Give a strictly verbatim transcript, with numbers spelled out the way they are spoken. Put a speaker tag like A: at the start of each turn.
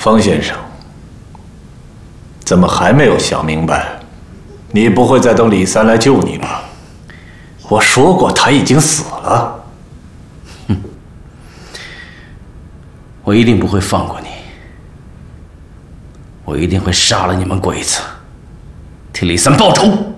A: 方先生，怎么还没有想明白？你不会再等李三来救你吧？我说过他已经死了。
B: 哼，我一定不会放过你，我一定会杀了你们鬼子，替李三报仇。